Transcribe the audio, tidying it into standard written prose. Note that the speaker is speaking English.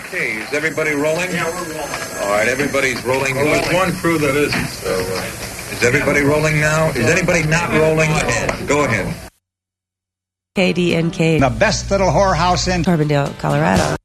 Okay, is everybody rolling? Yeah, we're rolling. All right, everybody's rolling. Well, there's one crew that isn't, so... Is everybody rolling now? Is anybody not rolling? Go ahead. KDNK. The best little whorehouse in Carbondale, Colorado.